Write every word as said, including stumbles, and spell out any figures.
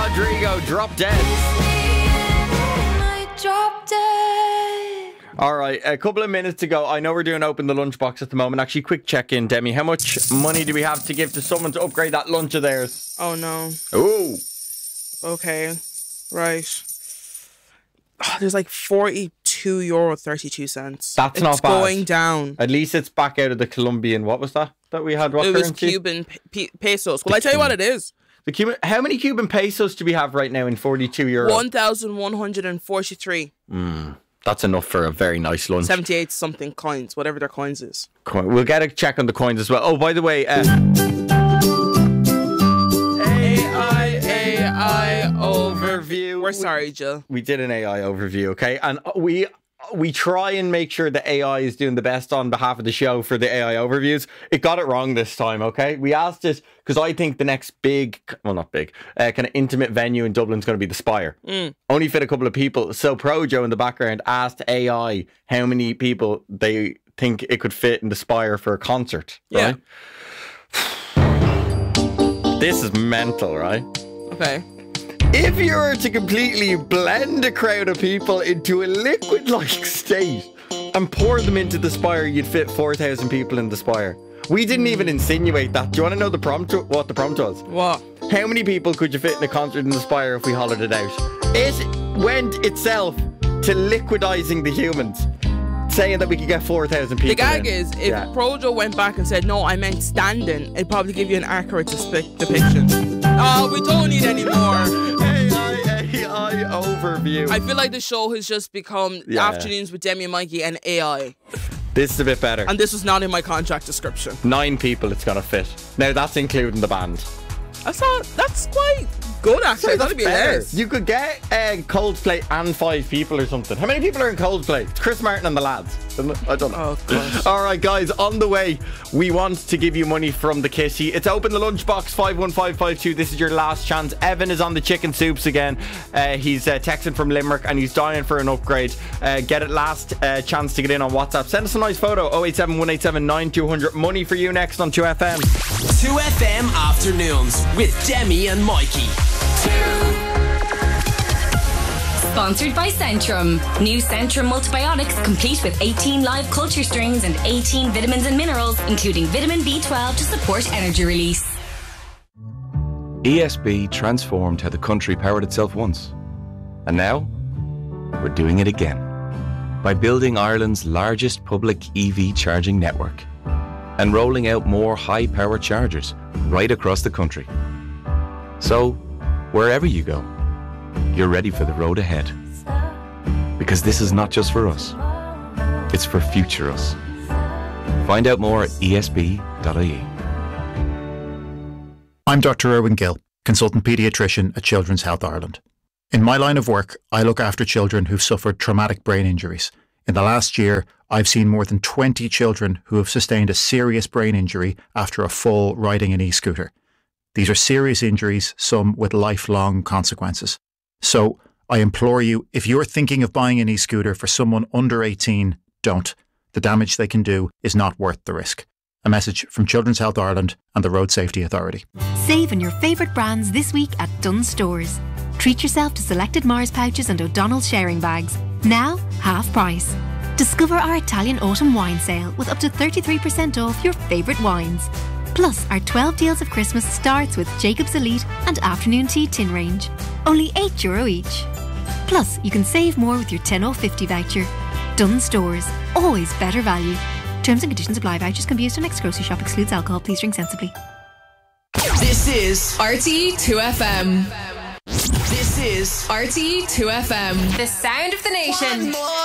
Rodrigo, Drop Dead. Drop Dead. All right, a couple of minutes to go. I know we're doing Open the Lunchbox at the moment. Actually, quick check-in, Demi. How much money do we have to give to someone to upgrade that lunch of theirs? Oh, no. Ooh. Okay. Right. Oh, there's like forty-two euro thirty-two cents. That's it's not bad. It's going down. At least it's back out of the Colombian. What was that that we had? What it currency? was Cuban pe pesos. Well, I tell you what it is. The Cuban. How many Cuban pesos do we have right now in forty-two euro? one thousand one hundred forty-three. Mm, that's enough for a very nice lunch. seventy-eight something coins, whatever their coins is. Coin. We'll get a check on the coins as well. Oh, by the way, uh, A I A I overview. We're sorry, Jill. We did an A I overview, okay, and we. We try and make sure the A I is doing the best on behalf of the show for the A I overviews. It got it wrong this time, okay? We asked it because I think the next big, well, not big, uh, kind of intimate venue in Dublin is going to be the Spire. Mm. Only fit a couple of people. So Projo in the background asked A I how many people they think it could fit in the Spire for a concert, right? Yeah. This is mental, right? Okay. If you were to completely blend a crowd of people into a liquid-like state and pour them into the Spire, you'd fit four thousand people in the Spire. We didn't even insinuate that. Do you want to know the prompt? What the prompt was? What? How many people could you fit in a concert in the Spire if we hollowed it out? It went itself to liquidizing the humans, saying that we could get four thousand people. The gag in. is, if yeah. Projo went back and said, no, I meant standing, it'd probably give you an accurate depiction. Oh, we don't need any more. A I A I overview. I feel like the show has just become yeah. Afternoons with Demi and Mikey and A I. This is a bit better. And this was not in my contract description. Nine people it's gonna fit. Now that's including the band. That's not, that's quite good actually. That'd be less. You could get uh, Coldplay and five people or something. How many people are in Coldplay? It's Chris Martin and the lads. I don't know. Oh, gosh. All right, guys, on the way, we want to give you money from the kitty. It's Open the Lunchbox five one five five two. This is your last chance. Evan is on the chicken soups again. Uh, he's uh, texting from Limerick and he's dying for an upgrade. Uh, get it last uh, chance to get in on WhatsApp. Send us a nice photo. oh eight seven, one eight seven, nine two hundred. Money for you next on two F M. two F M Afternoons with Demi and Mikey. Sponsored by Centrum. New Centrum multibiotics complete with eighteen live culture strains and eighteen vitamins and minerals, including vitamin B twelve to support energy release. E S B transformed how the country powered itself once. And now, we're doing it again. By building Ireland's largest public E V charging network and rolling out more high-power chargers right across the country. So, wherever you go, you're ready for the road ahead. Because this is not just for us, it's for future us. Find out more at E S B dot I E. I'm Doctor Erwin Gill, consultant paediatrician at Children's Health Ireland. In my line of work, I look after children who've suffered traumatic brain injuries. In the last year, I've seen more than twenty children who have sustained a serious brain injury after a fall riding an e-scooter. These are serious injuries, some with lifelong consequences. So, I implore you, if you're thinking of buying an e-scooter for someone under eighteen, don't. The damage they can do is not worth the risk. A message from Children's Health Ireland and the Road Safety Authority. Save on your favourite brands this week at Dunnes Stores. Treat yourself to selected Mars pouches and O'Donnell sharing bags. Now, half price. Discover our Italian autumn wine sale with up to thirty-three percent off your favourite wines. Plus, our twelve deals of Christmas starts with Jacob's Elite and Afternoon Tea tin range. Only eight euro each. Plus, you can save more with your ten off fifty voucher. Dunnes Stores. Always better value. Terms and conditions apply. Vouchers can be used on next grocery shop. Excludes alcohol. Please drink sensibly. This is R T E two F M. This is R T E two F M. The sound of the nation.